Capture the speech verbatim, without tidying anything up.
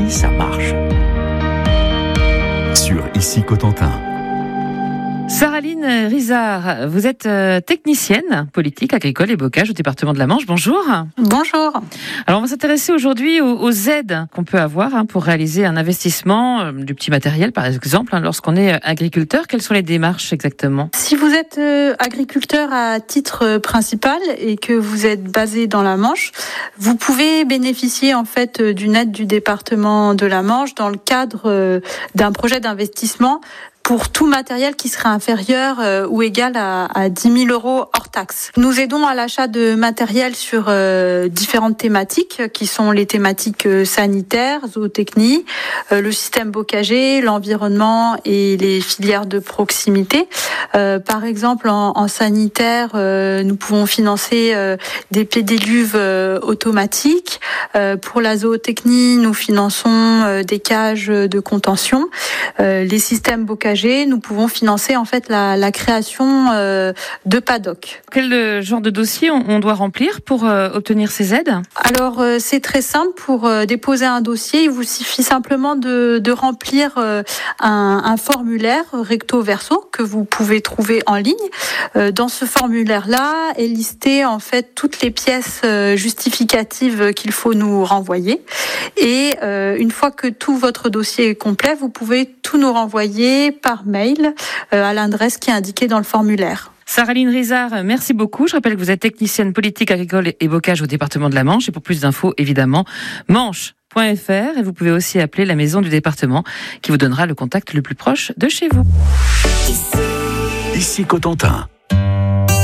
ça marche. Sur Ici Cotentin. Saraline Rizard, vous êtes technicienne politique, agricole et bocage au département de la Manche. Bonjour. Bonjour. Alors on va s'intéresser aujourd'hui aux, aux aides qu'on peut avoir hein, pour réaliser un investissement, euh, du petit matériel par exemple, hein, lorsqu'on est agriculteur. Quelles sont les démarches exactement ? Si vous êtes euh, agriculteur à titre principal et que vous êtes basé dans la Manche, vous pouvez bénéficier en fait d'une aide du département de la Manche dans le cadre euh, d'un projet d'investissement pour tout matériel qui serait inférieur euh, ou égal à, à dix mille euros hors taxe. Nous aidons à l'achat de matériel sur euh, différentes thématiques qui sont les thématiques euh, sanitaires, zootechnie, euh, le système bocager, l'environnement et les filières de proximité. Euh, par exemple, en, en sanitaire, euh, nous pouvons financer euh, des pédiluves euh, automatiques. Euh, pour la zootechnie, nous finançons euh, des cages de contention. Euh, les systèmes bocagers, nous pouvons financer en fait la, la création euh, de paddocks. Quel euh, genre de dossier on, on doit remplir pour euh, obtenir ces aides ? Alors euh, c'est très simple. Pour euh, déposer un dossier, il vous suffit simplement de, de remplir euh, un, un formulaire recto verso que vous pouvez trouver en ligne. Euh, dans ce formulaire-là est listé en fait toutes les pièces euh, justificatives qu'il faut nous renvoyer. Et euh, une fois que tout votre dossier est complet, vous pouvez tout nous renvoyer par mail euh, à l'adresse qui est indiquée dans le formulaire. Saraline Rizard, merci beaucoup. Je rappelle que vous êtes technicienne politique, agricole et bocage au département de la Manche. Et pour plus d'infos, évidemment, manche point f r. Et vous pouvez aussi appeler la maison du département qui vous donnera le contact le plus proche de chez vous. Ici Cotentin.